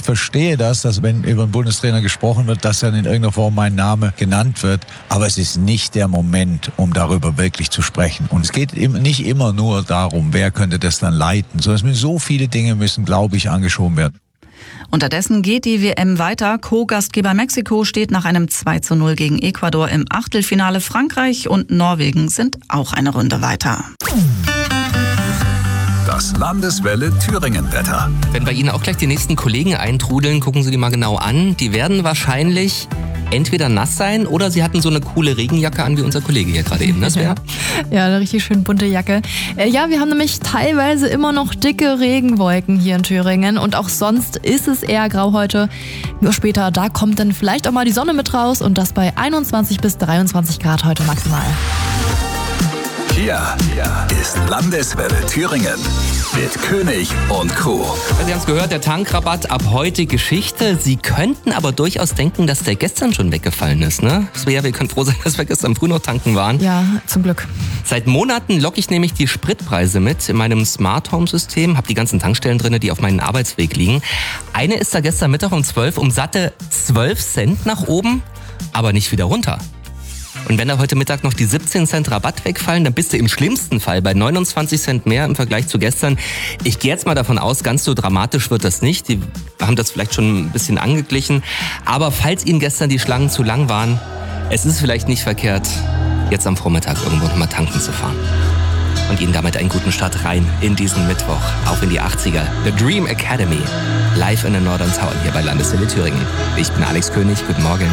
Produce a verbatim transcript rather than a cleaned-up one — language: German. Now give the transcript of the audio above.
verstehe das, dass wenn über einen Bundestrainer gesprochen wird, dass dann in irgendeiner Form mein Name genannt wird. Aber es ist nicht der Moment, um darüber wirklich zu sprechen. Und es geht nicht immer nur darum, wer könnte das dann leiten, sondern es müssen so viele Dinge müssen, glaube ich, angeschoben werden. Unterdessen geht die W M weiter. Co-Gastgeber Mexiko steht nach einem zwei zu null gegen Ecuador im Achtelfinale. Frankreich und Norwegen sind auch eine Runde weiter. Das Landeswelle Thüringen-Wetter. Wenn bei Ihnen auch gleich die nächsten Kollegen eintrudeln, gucken Sie die mal genau an. Die werden wahrscheinlich entweder nass sein oder sie hatten so eine coole Regenjacke an wie unser Kollege hier gerade eben. Das wäre ja, eine richtig schön bunte Jacke. Äh, ja, wir haben nämlich teilweise immer noch dicke Regenwolken hier in Thüringen und auch sonst ist es eher grau heute. Nur später, da kommt dann vielleicht auch mal die Sonne mit raus und das bei einundzwanzig bis dreiundzwanzig Grad heute maximal. Hier ist Landeswelle Thüringen mit König und Co. Sie haben es gehört, der Tankrabatt ab heute Geschichte. Sie könnten aber durchaus denken, dass der gestern schon weggefallen ist, ne? Svea, wir können froh sein, dass wir gestern früh noch tanken waren. Ja, zum Glück. Seit Monaten locke ich nämlich die Spritpreise mit in meinem Smart Home System, habe die ganzen Tankstellen drin, die auf meinem Arbeitsweg liegen. Eine ist da gestern Mittag um zwölf um satte zwölf Cent nach oben, aber nicht wieder runter. Und wenn da heute Mittag noch die siebzehn Cent Rabatt wegfallen, dann bist du im schlimmsten Fall bei neunundzwanzig Cent mehr im Vergleich zu gestern. Ich gehe jetzt mal davon aus, ganz so dramatisch wird das nicht. Die haben das vielleicht schon ein bisschen angeglichen. Aber falls Ihnen gestern die Schlangen zu lang waren, es ist vielleicht nicht verkehrt, jetzt am Vormittag irgendwo nochmal tanken zu fahren. Und Ihnen damit einen guten Start rein in diesen Mittwoch, auch in die achtziger. The Dream Academy, live in der Northern Town hier bei Landeswelle Thüringen. Ich bin Alex König, guten Morgen.